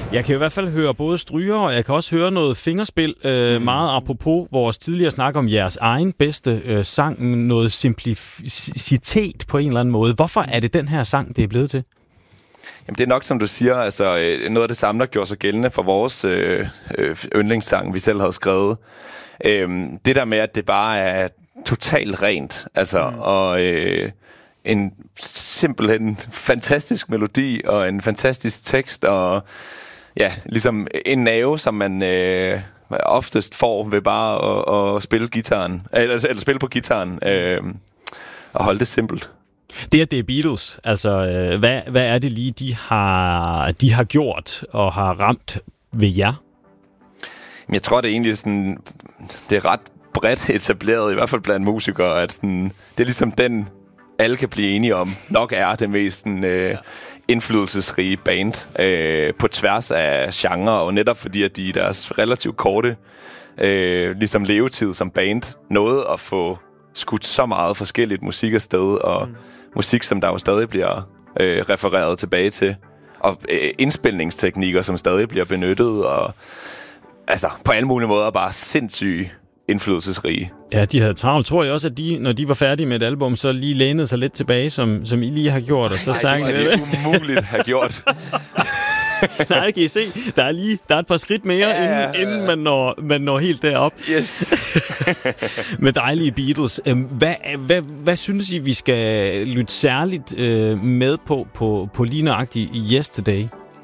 Jeg kan i hvert fald høre både stryger, og jeg kan også høre noget fingerspil. Meget apropos vores tidligere snak om jeres egen bedste sang. Noget simplicitet på en eller anden måde. Hvorfor er det den her sang, det er blevet til? Jamen, det er nok, som du siger, altså noget af det samme, der gjorde sig gældende for vores yndlingssang, vi selv havde skrevet. Det der med, at det bare er totalt rent, altså, og en simpelthen fantastisk melodi, og en fantastisk tekst, og ja, ligesom en nerve, som man oftest får ved bare at spille guitaren, eller spille på guitaren, og holde det simpelt. Det er Beatles. Altså, hvad er det lige, de har gjort og har ramt ved jer? Jeg tror, det er egentlig sådan, det er ret bredt etableret, i hvert fald blandt musikere, at sådan, det er ligesom den, alle kan blive enige om, nok er det mest indflydelsesrige band på tværs af genre, og netop fordi, at de i deres relativt korte ligesom levetid som band nåede at få skudt så meget forskelligt musik afsted, og musik, som der jo stadig bliver refereret tilbage til, og indspilningsteknikker, som stadig bliver benyttet, og altså på alle mulige måder bare sindssygt indflydelsesrige. Ja, de havde travlt. Tror jeg også, at de, når de var færdige med et album, så lige lænede sig lidt tilbage, som I lige har gjort, og så sang det. Det er umuligt at have gjort. Nej, det kan I se. Der er et par skridt mere, inden man når helt derop. Yes. Med dejlige Beatles. Hvad synes I, vi skal lytte særligt med på lige nøjagtigt Yesterday?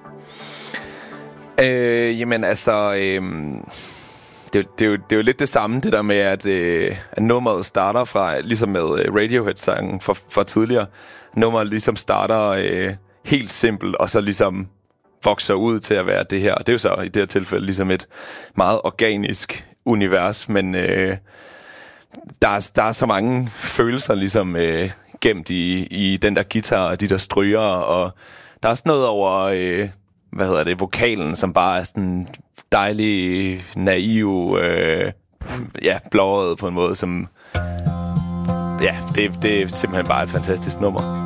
Jamen altså, det er jo lidt det samme, det der med, at nummeret starter fra, ligesom med Radiohead-sangen fra tidligere. Nummeret ligesom starter helt simpelt, og så ligesom vokser ud til at være det her. Og det er jo så i det her tilfælde ligesom et meget organisk univers, men der er så mange følelser ligesom gemt i den der guitar og de der stryger, og der er også noget over vokalen, som bare er sådan dejlig, naiv, blåret på en måde, som det er simpelthen bare et fantastisk nummer.